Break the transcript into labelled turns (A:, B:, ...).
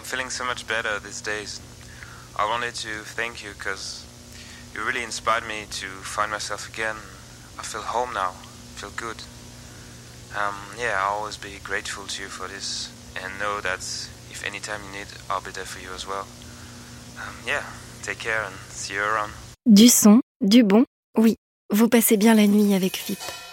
A: feeling so much better these days. I wanted to thank you because you really inspired me to find myself again. I feel home now, feel good. I'll always be grateful to you for this and know that if anytime you need, I'll be there for you as well. Take care and see you around.
B: Du son, du bon, oui, vous passez bien la nuit avec FIP.